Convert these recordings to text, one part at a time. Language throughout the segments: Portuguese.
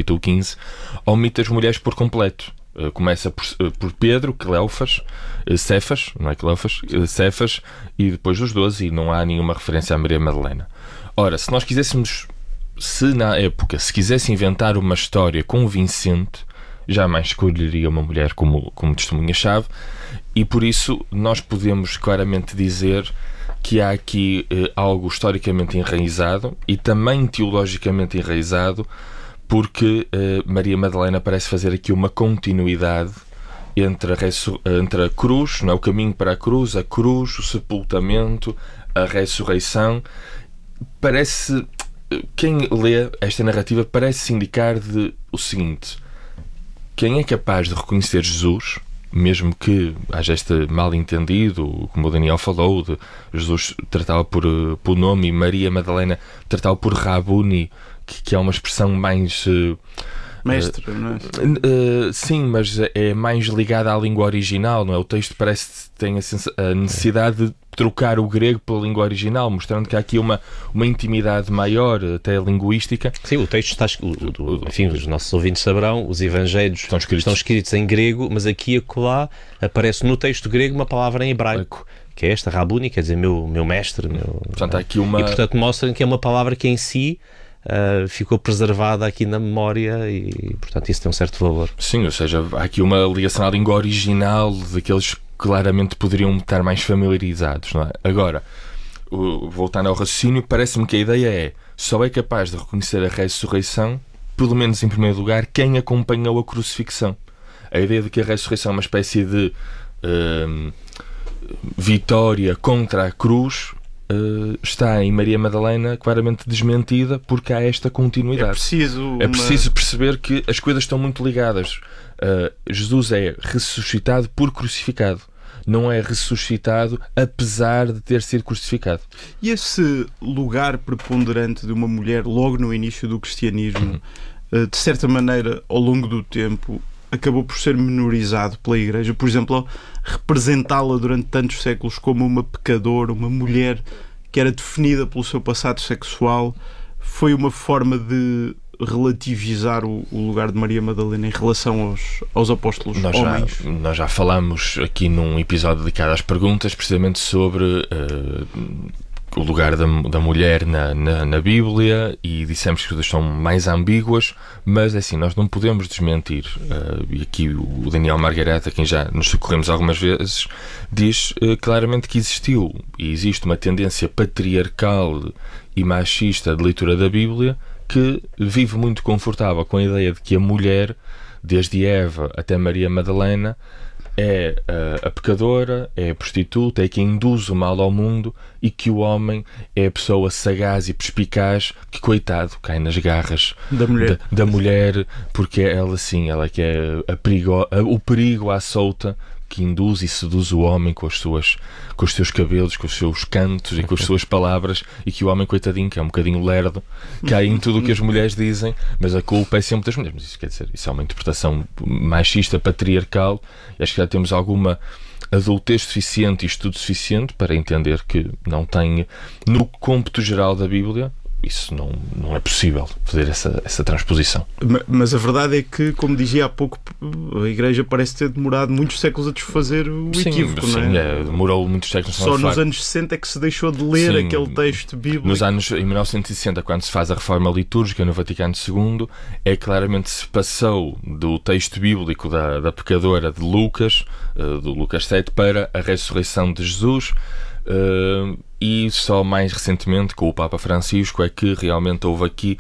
capítulo 15, omite as mulheres por completo. Começa por Pedro, Cleofas, Cefas, não é Cleofas, Cefas, e depois os 12, e não há nenhuma referência à Maria Madalena. Ora, se nós quiséssemos, se na época se quisesse inventar uma história convincente, jamais escolheria uma mulher como testemunha-chave, e por isso nós podemos claramente dizer que há aqui algo historicamente enraizado e também teologicamente enraizado, porque Maria Madalena parece fazer aqui uma continuidade entre a cruz, não é? O caminho para a cruz, o sepultamento, a ressurreição. Parece, quem lê esta narrativa parece indicar o seguinte: quem é capaz de reconhecer Jesus, mesmo que haja este mal-entendido, como o Daniel falou, de Jesus tratá-lo por nome e Maria Madalena tratá-lo por Rabuni, que é uma expressão mais... mestre, não é? Sim, mas é mais ligada à língua original, não é? O texto parece que tem a necessidade de trocar o grego pela língua original, mostrando que há aqui uma intimidade maior, até linguística. Sim, o texto está... Enfim, os nossos ouvintes saberão, os evangelhos estão escritos em grego, mas aqui e acolá aparece no texto grego uma palavra em hebraico, que é esta, Rabuni, quer dizer meu mestre. Portanto, há aqui uma... E, portanto, mostra que é uma palavra que em si ficou preservada aqui na memória e, portanto, isso tem um certo valor. Sim, ou seja, há aqui uma ligação à língua original daqueles que claramente poderiam estar mais familiarizados, não é? Agora, voltando ao raciocínio, parece-me que a ideia só é capaz de reconhecer a ressurreição, pelo menos em primeiro lugar, quem acompanhou a crucifixão. A ideia de que a ressurreição é uma espécie de vitória contra a cruz está em Maria Madalena claramente desmentida, porque há esta continuidade. É preciso perceber que as coisas estão muito ligadas. Jesus é ressuscitado por crucificado, não é ressuscitado apesar de ter sido crucificado. E esse lugar preponderante de uma mulher logo no início do cristianismo, de certa maneira, ao longo do tempo, acabou por ser menorizado pela Igreja, por exemplo, representá-la durante tantos séculos como uma pecadora, uma mulher que era definida pelo seu passado sexual, foi uma forma de relativizar o lugar de Maria Madalena em relação aos apóstolos homens. Nós já falamos aqui num episódio dedicado às perguntas, precisamente sobre o lugar da mulher na Bíblia, e dissemos que as coisas são mais ambíguas, mas assim, nós não podemos desmentir, e aqui o Daniel Margareta, a quem já nos socorremos algumas vezes, diz claramente que existiu e existe uma tendência patriarcal e machista de leitura da Bíblia que vive muito confortável com a ideia de que a mulher, desde Eva até Maria Madalena, é a pecadora, é a prostituta, é quem induz o mal ao mundo, e que o homem é a pessoa sagaz e perspicaz que, coitado, cai nas garras da mulher, porque ela sim, ela que é o perigo à solta, que induz e seduz o homem com os seus cabelos, com os seus cantos e com as suas palavras, e que o homem, coitadinho, que é um bocadinho lerdo, cai em tudo o que as mulheres dizem, mas a culpa é sempre das mulheres. Mas isso quer dizer, isso é uma interpretação machista, patriarcal, e acho que já temos alguma adultez suficiente e estudo suficiente para entender que não tem, no cômputo geral da Bíblia, isso não é possível fazer essa transposição. Mas a verdade é que, como dizia há pouco, a Igreja parece ter demorado muitos séculos a desfazer o equívoco, não é? Demorou muitos séculos. Só nos anos 60 é que se deixou de ler aquele texto bíblico. Em 1960, quando se faz a reforma litúrgica no Vaticano II, claramente se passou do texto bíblico da pecadora de Lucas, do Lucas 7, para a ressurreição de Jesus. E só mais recentemente, com o Papa Francisco, é que realmente houve aqui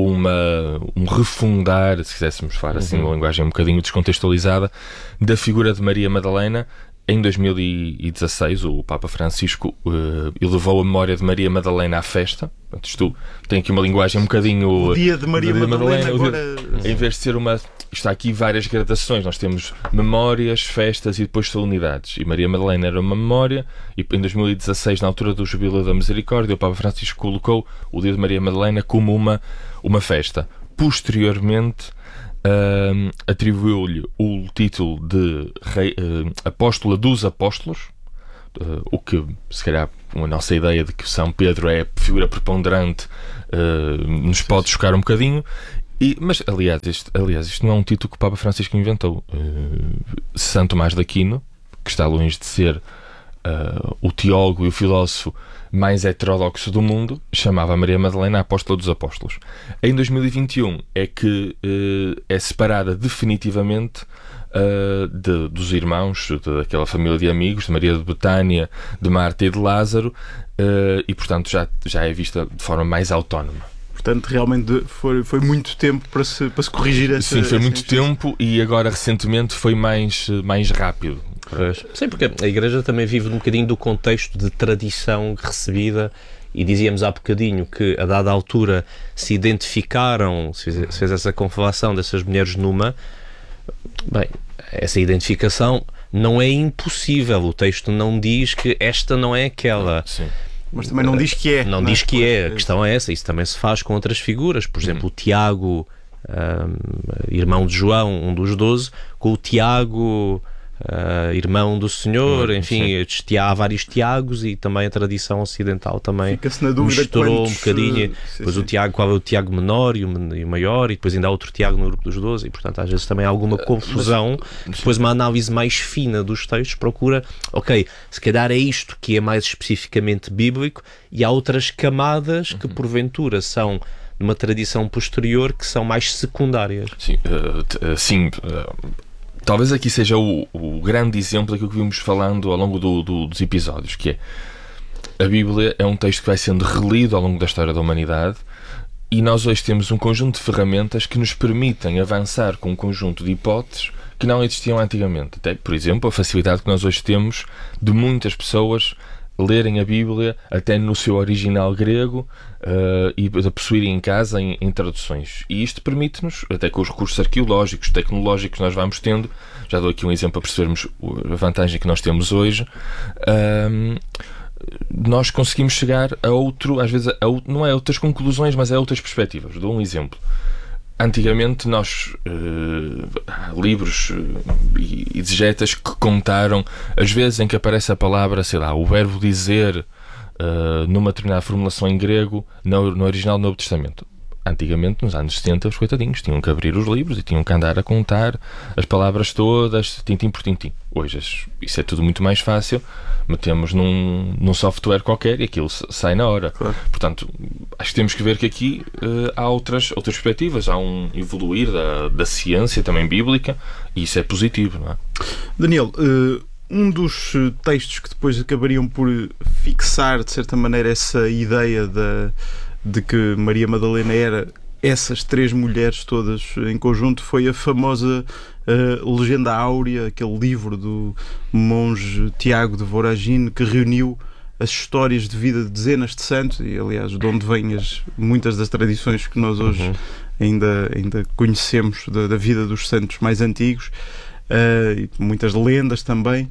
um refundar, se quiséssemos falar assim, uma linguagem um bocadinho descontextualizada, da figura de Maria Madalena. Em 2016, o Papa Francisco elevou a memória de Maria Madalena à festa. Isto tem aqui uma linguagem um bocadinho... O dia de Maria Madalena agora... Em vez de ser está aqui várias gradações. Nós temos memórias, festas e depois solenidades. E Maria Madalena era uma memória, e em 2016, na altura do Jubileu da Misericórdia, o Papa Francisco colocou o dia de Maria Madalena como uma festa. Posteriormente, atribuiu-lhe o título de Apóstola dos Apóstolos, o que, se calhar, a nossa ideia de que São Pedro é a figura preponderante nos pode chocar um bocadinho. Mas, aliás, isto não é um título que o Papa Francisco inventou. Santo Tomás de Aquino, que está longe de ser o teólogo e o filósofo mais heterodoxo do mundo, chamava Maria Madalena a apóstola dos apóstolos. Em 2021 é que é separada definitivamente dos irmãos, daquela família de amigos, de Maria de Betânia, de Marta e de Lázaro, e portanto já é vista de forma mais autónoma. Portanto, realmente foi muito tempo para se corrigir essa... Sim, foi muito tempo, e agora recentemente foi mais rápido. Sim, porque a Igreja também vive um bocadinho do contexto de tradição recebida, e dizíamos há bocadinho que a dada altura se identificaram, se fez essa conflação dessas mulheres numa. Bem, essa identificação não é impossível, o texto não diz que esta não é aquela. Sim. Mas também não diz que é. Não diz que é. A questão é essa. Isso também se faz com outras figuras. Por exemplo, o Tiago, irmão de João, um dos 12, com o Tiago, irmão do Senhor. Enfim, há vários Tiagos, e também a tradição ocidental também misturou um bocadinho. Depois o Tiago, qual é o Tiago menor e o maior, e depois ainda há outro Tiago no grupo dos 12, e portanto às vezes também há alguma confusão. Depois uma análise mais fina dos textos procura, ok, se calhar é isto que é mais especificamente bíblico, e há outras camadas que porventura são de uma tradição posterior que são mais secundárias. Sim, talvez aqui seja o grande exemplo daquilo que vimos falando ao longo dos episódios, que é: a Bíblia é um texto que vai sendo relido ao longo da história da humanidade, e nós hoje temos um conjunto de ferramentas que nos permitem avançar com um conjunto de hipóteses que não existiam antigamente. Até, por exemplo, a facilidade que nós hoje temos de muitas pessoas lerem a Bíblia até no seu original grego, e a possuírem em casa em traduções. E isto permite-nos, até com os recursos arqueológicos, tecnológicos que nós vamos tendo, já dou aqui um exemplo para percebermos a vantagem que nós temos hoje, nós conseguimos chegar a às vezes não é outras conclusões, mas a outras perspectivas. Dou um exemplo. Antigamente nós livros e exegetas que contaram as vezes em que aparece a palavra, sei lá, o verbo dizer numa determinada formulação em grego no original do Novo Testamento. Antigamente, nos anos 70, os coitadinhos tinham que abrir os livros e tinham que andar a contar as palavras todas, tintim por tintim. Hoje isso é tudo muito mais fácil. Metemos num software qualquer e aquilo sai na hora. Claro. Portanto, acho que temos que ver que aqui há outras perspectivas. Há um evoluir da ciência também bíblica, e isso é positivo, não é? Daniel, um dos textos que depois acabariam por fixar, de certa maneira, essa ideia de que Maria Madalena era essas três mulheres todas em conjunto foi a famosa Legenda Áurea, aquele livro do monge Tiago de Voragine, que reuniu as histórias de vida de dezenas de santos, e aliás de onde vêm muitas das tradições que nós hoje ainda conhecemos da vida dos santos mais antigos, e muitas lendas também.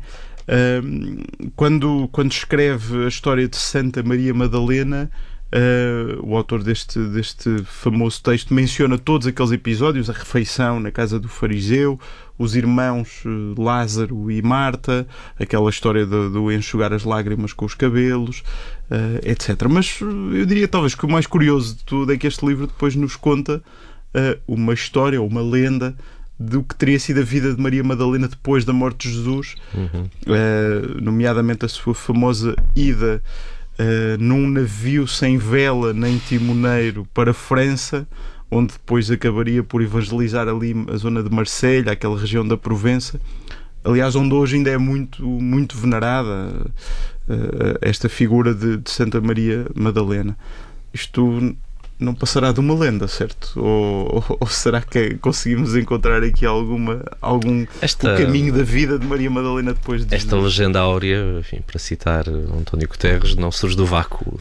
Quando escreve a história de Santa Maria Madalena, o autor deste famoso texto menciona todos aqueles episódios: a refeição na casa do fariseu, os irmãos Lázaro e Marta, aquela história do enxugar as lágrimas com os cabelos, etc. Mas eu diria talvez que o mais curioso de tudo é que este livro depois nos conta uma história ou uma lenda do que teria sido a vida de Maria Madalena depois da morte de Jesus, nomeadamente a sua famosa ida num navio sem vela nem timoneiro para a França, onde depois acabaria por evangelizar ali a zona de Marselha, aquela região da Provença, aliás, onde hoje ainda é muito, muito venerada esta figura de Santa Maria Madalena. Isto não passará de uma lenda, certo? Ou será que conseguimos encontrar aqui algum caminho da vida de Maria Madalena depois de... Esta legenda áurea, enfim, para citar António Guterres, não surge do vácuo.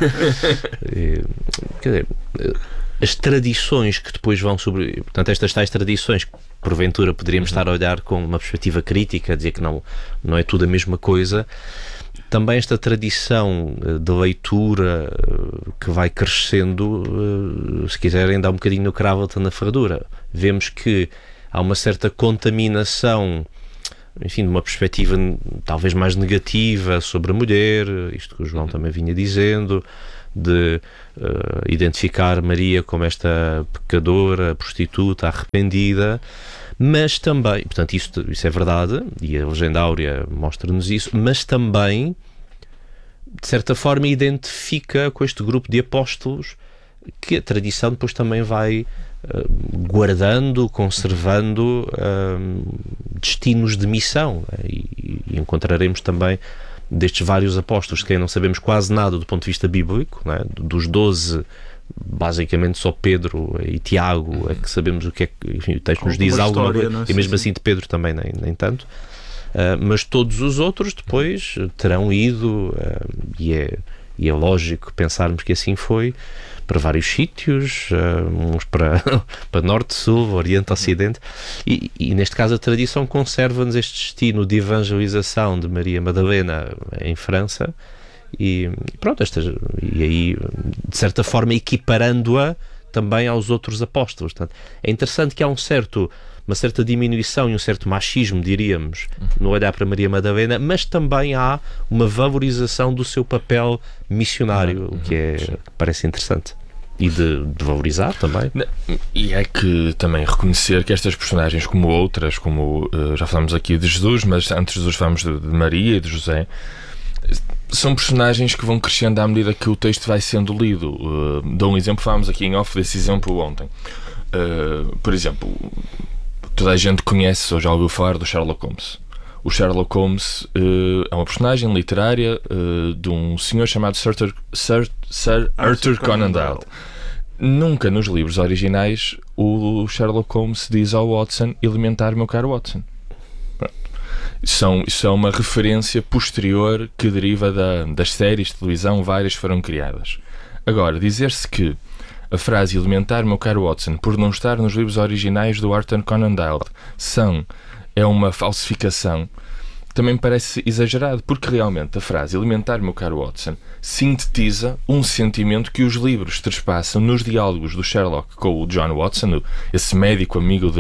Quer dizer, as tradições que depois vão sobre... Portanto, estas tais tradições que porventura poderíamos estar a olhar com uma perspectiva crítica, a dizer que não é tudo a mesma coisa. Também esta tradição de leitura que vai crescendo, se quiserem, dá um bocadinho no cravo na ferradura. Vemos que há uma certa contaminação, enfim, de uma perspectiva talvez mais negativa sobre a mulher, isto que o João também vinha dizendo, de identificar Maria como esta pecadora, prostituta, arrependida, mas também, portanto, isso é verdade, e a Legenda Áurea mostra-nos isso, mas também, de certa forma, identifica com este grupo de apóstolos que a tradição depois também vai guardando, conservando destinos de missão, e encontraremos também destes vários apóstolos de quem não sabemos quase nada do ponto de vista bíblico, não é? Dos 12, basicamente só Pedro e Tiago é que sabemos o que é que, enfim, o texto nos diz alguma coisa, e mesmo assim de Pedro também nem tanto, mas todos os outros depois terão ido, e é lógico pensarmos que assim foi, para vários sítios, uns para norte, sul, oriente, ocidente, e neste caso a tradição conserva-nos este destino de evangelização de Maria Madalena em França, e pronto, e aí de certa forma equiparando-a também aos outros apóstolos. Portanto, é interessante que há uma certa diminuição e um certo machismo, diríamos, no olhar para Maria Madalena, mas também há uma valorização do seu papel missionário, o que parece interessante. E de valorizar também. E é que também reconhecer que estas personagens, como outras, como já falámos aqui de Jesus, mas antes de Jesus falamos de Maria e de José, são personagens que vão crescendo à medida que o texto vai sendo lido. Dou um exemplo, falámos aqui em off desse exemplo ontem. Por exemplo, toda a gente conhece ou já ouviu falar do Sherlock Holmes. O Sherlock Holmes é uma personagem literária de um senhor chamado Sir Arthur Conan Doyle. Nunca nos livros originais o Sherlock Holmes diz ao Watson: elementar, meu caro Watson. Isso é uma referência posterior que deriva das séries de televisão, várias foram criadas. Agora, dizer-se que a frase elementar, meu caro Watson, por não estar nos livros originais do Arthur Conan Doyle, é uma falsificação, também parece exagerado, porque realmente a frase elementar, meu caro Watson, sintetiza um sentimento que os livros trespassam nos diálogos do Sherlock com o John Watson, esse médico amigo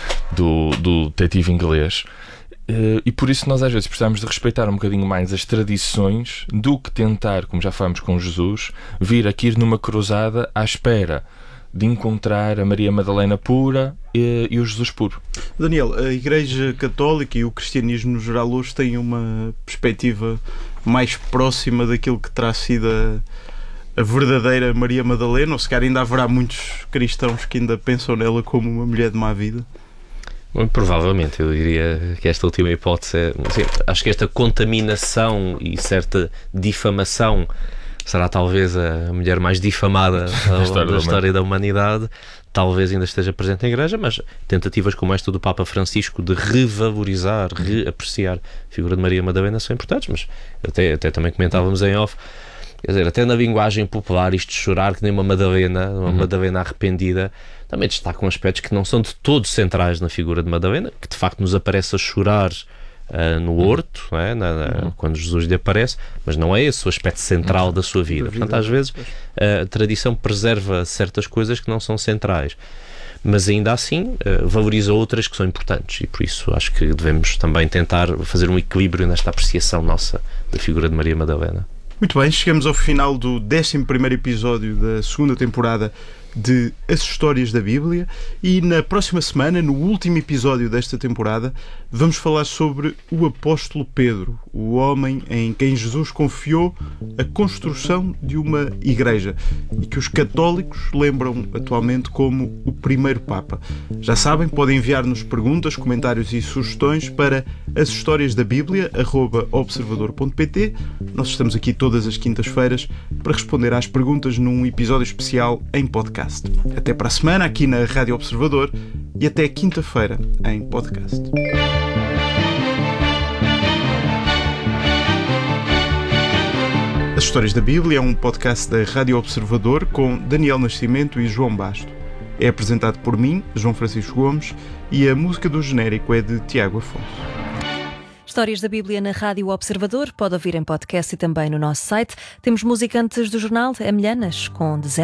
do detetive inglês, e por isso nós às vezes precisamos de respeitar um bocadinho mais as tradições do que tentar, como já falamos com Jesus, vir aqui ir numa cruzada à espera de encontrar a Maria Madalena pura e o Jesus puro. Daniel, a Igreja Católica e o cristianismo no geral hoje têm uma perspectiva mais próxima daquilo que terá sido a verdadeira Maria Madalena, ou se calhar ainda haverá muitos cristãos que ainda pensam nela como uma mulher de má vida? Muito provavelmente, eu diria que esta última hipótese acho que esta contaminação e certa difamação será talvez a mulher mais difamada da história da humanidade, talvez ainda esteja presente na Igreja, mas tentativas como esta do Papa Francisco de revalorizar, reapreciar a figura de Maria Madalena são importantes, mas até também comentávamos em off, quer dizer, até na linguagem popular, isto de chorar que nem uma Madalena arrependida, também destacam aspectos que não são de todo centrais na figura de Madalena, que de facto nos aparece a chorar no horto, não é? Quando Jesus lhe aparece, mas não é esse o aspecto central da sua vida. Portanto, às vezes a tradição preserva certas coisas que não são centrais, mas ainda assim valoriza outras que são importantes, e por isso acho que devemos também tentar fazer um equilíbrio nesta apreciação nossa da figura de Maria Madalena. Muito bem, chegamos ao final do 11º episódio da segunda temporada de As Histórias da Bíblia, e na próxima semana, no último episódio desta temporada, vamos falar sobre o apóstolo Pedro, o homem em quem Jesus confiou a construção de uma igreja e que os católicos lembram atualmente como o primeiro Papa. Já sabem, podem enviar-nos perguntas, comentários e sugestões para ashistoriasdabiblia@observador.pt. Nós estamos aqui todas as quintas-feiras para responder às perguntas num episódio especial em podcast. Até para a semana aqui na Rádio Observador e até quinta-feira em podcast. As Histórias da Bíblia é um podcast da Rádio Observador com Daniel Nascimento e João Basto. É apresentado por mim, João Francisco Gomes, e a música do genérico é de Tiago Afonso. Histórias da Bíblia na Rádio Observador, pode ouvir em podcast e também no nosso site. Temos música antes do jornal, Emilhanas, com Deserto.